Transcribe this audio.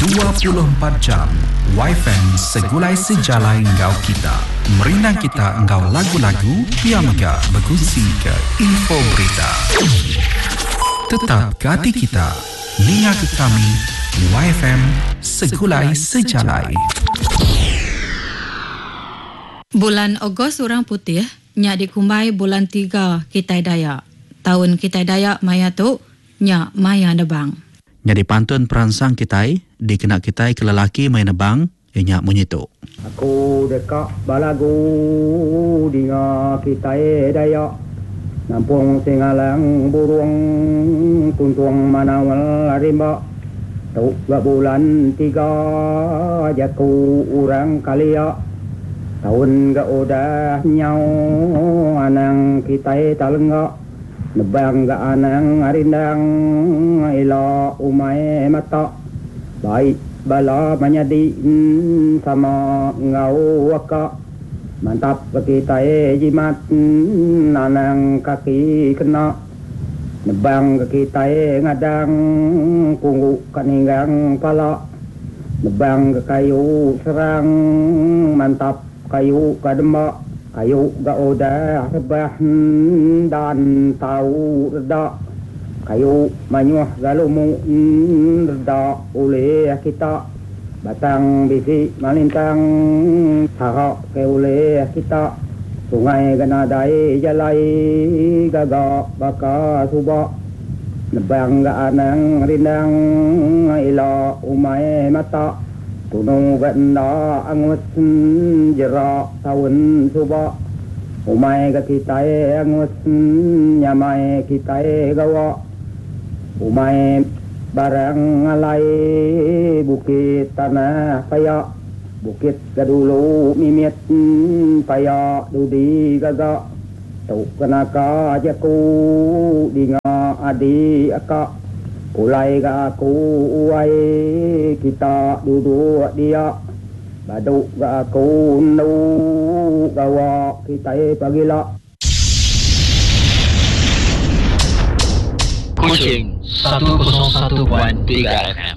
24 jam Wi-Fi segulai sejalai engkau kita. Merinang kita engkau lagu-lagu Piamaga berkongsi ke info berita. Tetap ke hati kita. Ninga ke kami Wi-Fi segulai sejalai. Bulan Ogos Orang Putih nya dikumbai bulan 3 Kitai Dayak. Tahun Kitai Dayak maya tu nya maya nebang. Nya dipantun peransang Kitai dikena Kitai ke lelaki main nebang nya menyitu. Aku dekat balagu dinga Kitai Dayak. Nampung singalang burung kuntuang manawal rimba. Tu bulan 3 jaku orang kalia. Tahun ga udah nyau anang Kitai talengga. Nebang ga anang arindang ila umay mata. Baik bala manyadi sama ngau waka. Mantap Kitai jimat anang kaki kena. Nebang Kitai ngadang punggu kaninggang pala. Nebang kayu serang mantap kayu kadema. Kayu ga udah rebah dan tahu reda. Kayu manyuah galumu reda oleh kita. Batang bisi malintang tahak ke oleh kita. Sungai ganadai jalai gaga baka suba. Nebang ga anang rindang ila umay mata. Tunong ganda angus jerak tahun suba. Umay ka Kitai angus nyamay Kitai gawa. Umay barang alay bukit tanah paya. Bukit gadulu mimit paya dudi gaga. Tuk kenaka jaku dinga adi aka. Ulai ga aku uai kita duduk dia. Baduk ga aku nu gawa Kitai pagila. Kucing 101.3 FM.